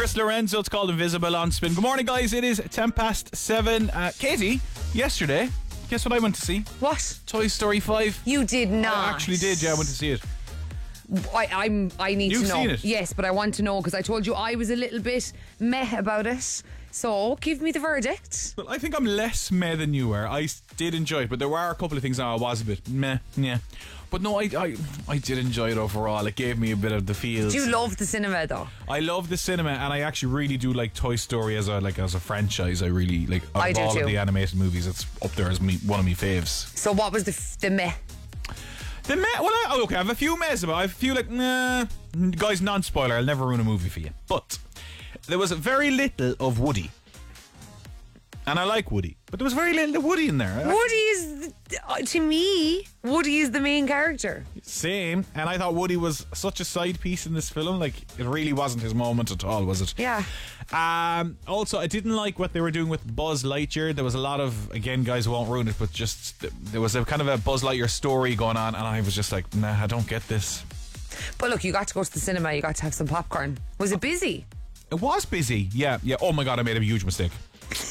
Chris Lorenzo, it's called Invisible on Spin. Good morning, guys. It is 7:10. Katie, yesterday, guess what I went to see? What? Toy Story 5. You did not. I actually did, yeah, I went to see it. I need You've to know. seen it? Yes, but I want to know because I told you I was a little bit meh about it. So give me the verdict. Well, I think I'm less meh than you were. I did enjoy it, but there were a couple of things I was a bit meh, yeah. But no, I did enjoy it overall. It gave me a bit of the feels. Do you love the cinema though? I love the cinema, and I actually really do like Toy Story as a franchise. I really like. Out I of do all too. of the animated movies, it's up there as one of my faves. So what was the meh? The meh. Well, I have a few mehs about. I have a few like, nah, guys. Non-spoiler. I'll never ruin a movie for you. But there was very little of Woody, and I like Woody, but there was very little of Woody in there. Woody is, to me, Woody is the main character. Same, and I thought Woody was such a side piece in this film. Like, it really wasn't his moment at all, was it? Yeah. Also, I didn't like what they were doing with Buzz Lightyear. There was a lot of, again, guys, won't ruin it, but just there was a kind of a Buzz Lightyear story going on, and I was just like, nah, I don't get this. But look, you got to go to the cinema. You got to have some popcorn. Was it busy? It was busy, yeah. Oh my god, I made a huge mistake.